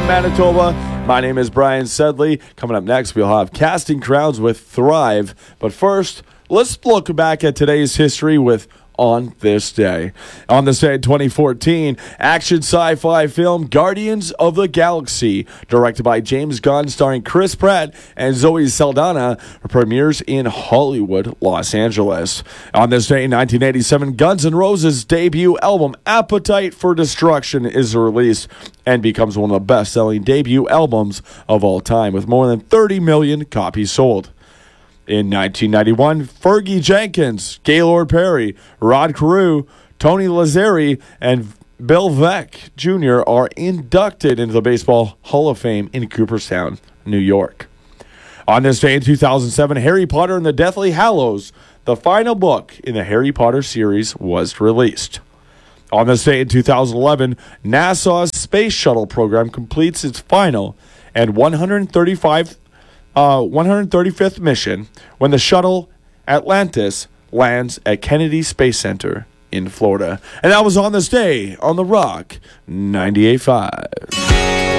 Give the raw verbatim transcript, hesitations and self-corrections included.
in Manitoba. My name is Brian Sedley. Coming up next, we'll have Casting Crowns with Thrive. But first, let's look back at today's history with On This Day. On this day in twenty fourteen, action sci-fi film Guardians of the Galaxy, directed by James Gunn, starring Chris Pratt and Zoe Saldana, premieres in Hollywood, Los Angeles. On this day in nineteen eighty-seven, Guns N' Roses' debut album Appetite for Destruction is released and becomes one of the best-selling debut albums of all time, with more than thirty million copies sold. In nineteen ninety-one, Fergie Jenkins, Gaylord Perry, Rod Carew, Tony Lazzeri, and Bill Veeck Junior are inducted into the Baseball Hall of Fame in Cooperstown, New York. On this day in two thousand seven, Harry Potter and the Deathly Hallows, the final book in the Harry Potter series, was released. On this day in two thousand eleven, NASA's Space Shuttle program completes its final and one hundred thirty-five Uh, one hundred thirty-fifth mission when the shuttle Atlantis lands at Kennedy Space Center in Florida. And that was On This Day on The Rock ninety-eight point five.